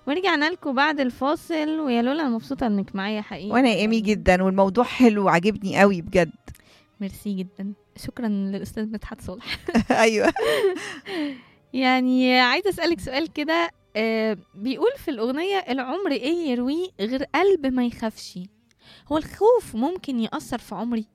ورجعنا لكم بعد الفاصل. ويا لولا أنا مبسوطة انك معايا حقيقي. وانا ايمي جدا، والموضوع حلو وعجبني قوي بجد. ميرسي جدا، شكرا للأستاذ مدحت صالح. ايوه. يعني عايزة أسألك سؤال كده. بيقول في الأغنية: العمر إيه يرويه غير قلب ما يخافش. هو الخوف ممكن يأثر في عمري؟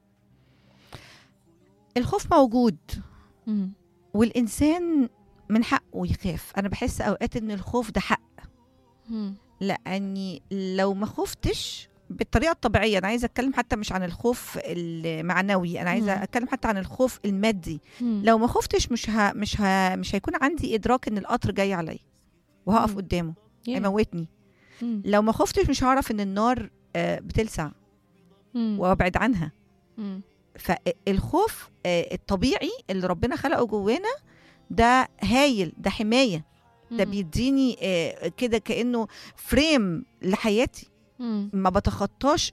الخوف موجود، مم. والانسان من حقه يخاف. انا بحس اوقات ان الخوف ده حق، مم. لاني لو ما خفتش بالطريقه الطبيعيه، انا عايزه اتكلم حتى مش عن الخوف المعنوي، انا عايزه مم. اتكلم حتى عن الخوف المادي. مم. لو ما خفتش مش هيكون عندي ادراك ان القطر جاي عليا وهقف مم. قدامه Yeah. هيموتني. مم. لو ما خفتش مش هعرف ان النار بتلسع مم. وابعد عنها. مم. فالخوف الطبيعي اللي ربنا خلقه جوانا ده هايل، ده حماية، ده مم. بيديني كده كأنه فريم لحياتي، مم. ما بتخطاش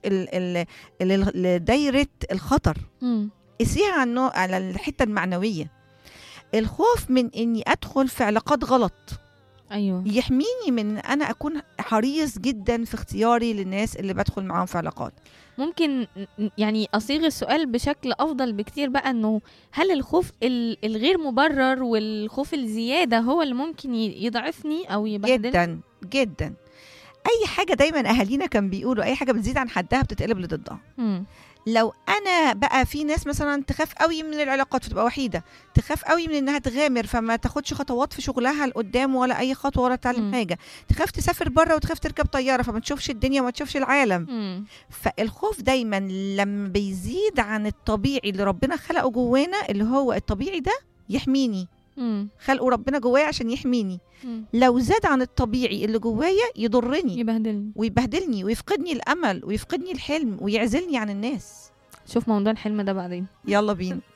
دايرة الخطر. مم. قسيها على الحتة المعنوية. الخوف من اني ادخل في علاقات غلط أيوه. يحميني من انا اكون حريص جدا في اختياري للناس اللي بدخل معاهم في علاقات. ممكن يعني أصيغ السؤال بشكل أفضل بكتير بقى، إنه هل الخوف الغير مبرر والخوف الزيادة هو اللي ممكن يضعفني أو يبهدلني؟ جدا جدا. اي حاجه دايما اهالينا كان بيقولوا اي حاجه بتزيد عن حدها بتتقلب لضدها. مم. لو انا بقى في ناس مثلا تخاف قوي من العلاقات فتبقى وحيده، تخاف قوي من انها تغامر فما تاخدش خطوات في شغلها لقدام ولا اي خطوه ولا تعلم حاجه، تخاف تسافر بره وتخاف تركب طياره فما تشوفش الدنيا وما تشوفش العالم. مم. فالخوف دايما لما بيزيد عن الطبيعي اللي ربنا خلقه جوانا، اللي هو الطبيعي ده يحميني، مم. خلقه ربنا جوايا عشان يحميني. مم. لو زاد عن الطبيعي اللي جوايا يضرني يبهدلني. ويبهدلني ويفقدني الامل ويفقدني الحلم ويعزلني عن الناس. شوف موضوع الحلم ده بعدين. يلا بينا.